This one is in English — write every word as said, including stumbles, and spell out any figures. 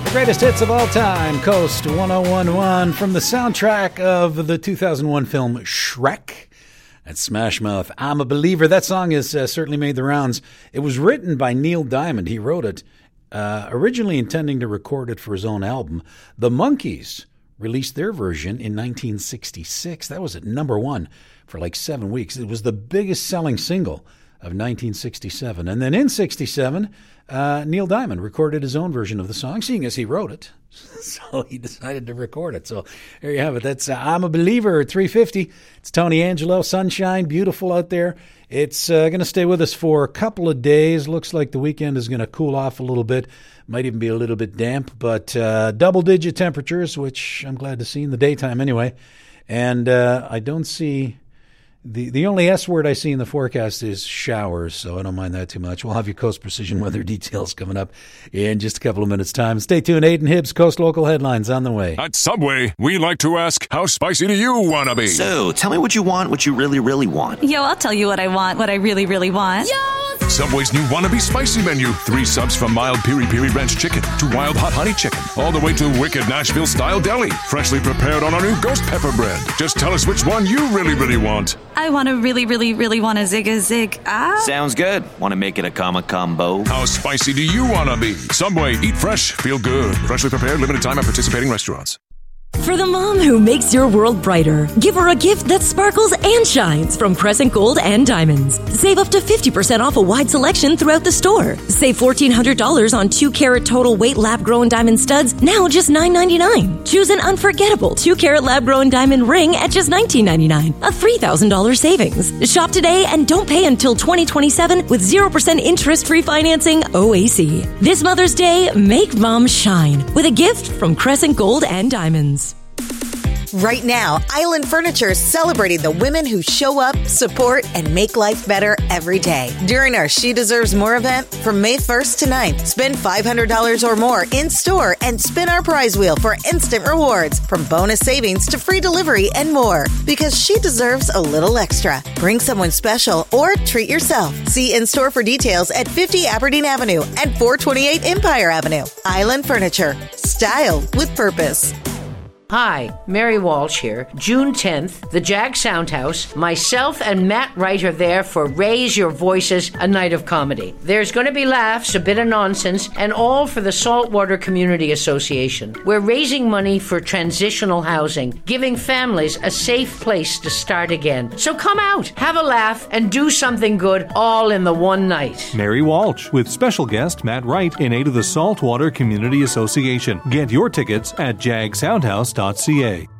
Greatest hits of all time, Coast one oh one point one from the soundtrack of the two thousand one film Shrek. That's Smash Mouth, I'm a Believer. That song has uh, certainly made the rounds. It was written by Neil Diamond. He wrote it, uh, originally intending to record it for his own album. The Monkees released their version in nineteen sixty-six. That was at number one for like seven weeks. It was the biggest selling single of nineteen sixty-seven. And then in sixty-seven, uh, Neil Diamond recorded his own version of the song, seeing as he wrote it. So he decided to record it. So there you have it. That's uh, I'm a Believer at three fifty. It's Tony Angelo. Sunshine, beautiful out there. It's uh, going to stay with us for a couple of days. Looks like the weekend is going to cool off a little bit. Might even be a little bit damp, but uh, double-digit temperatures, which I'm glad to see in the daytime anyway. And uh, I don't see... The the only S word I see in the forecast is showers, so I don't mind that too much. We'll have your Coast Precision weather details coming up in just a couple of minutes' time. Stay tuned. Aiden Hibbs, Coast Local Headlines on the way. At Subway, we like to ask, how spicy do you want to be? So, tell me what you want, what you really, really want. Yo, I'll tell you what I want, what I really, really want. Yo! Subway's new Wannabe Spicy menu. Three subs from mild Piri Piri Ranch Chicken to wild hot honey chicken. All the way to wicked Nashville-style deli. Freshly prepared on our new ghost pepper bread. Just tell us which one you really, really want. I want to really, really, really want a zig-a-zig. Ah. Sounds good. Want to make it a comma combo? How spicy do you want to be? Subway, eat fresh, feel good. Freshly prepared, limited time at participating restaurants. For the mom who makes your world brighter, give her a gift that sparkles and shines from Crescent Gold and Diamonds. Save up to fifty percent off a wide selection throughout the store. Save fourteen hundred dollars on two carat total weight lab-grown diamond studs, now just nine ninety-nine. Choose an unforgettable two carat lab-grown diamond ring at just nineteen ninety-nine, a three thousand dollars savings. Shop today and don't pay until twenty twenty-seven with zero percent interest-free financing O A C. This Mother's Day, make mom shine with a gift from Crescent Gold and Diamonds. Right now, Island Furniture is celebrating the women who show up, support, and make life better every day. During our She Deserves More event from May first to ninth, spend five hundred dollars or more in-store and spin our prize wheel for instant rewards, from bonus savings to free delivery and more. Because she deserves a little extra. Bring someone special or treat yourself. See in-store for details at fifty Aberdeen Avenue and four twenty-eight Empire Avenue. Island Furniture. Style with purpose. Hi, Mary Walsh here. June tenth, the Jag Soundhouse, myself and Matt Wright are there for Raise Your Voices, a night of comedy. There's going to be laughs, a bit of nonsense, and all for the Saltwater Community Association. We're raising money for transitional housing, giving families a safe place to start again. So come out, have a laugh, and do something good all in the one night. Mary Walsh with special guest Matt Wright in aid of the Saltwater Community Association. Get your tickets at jag soundhouse dot c a.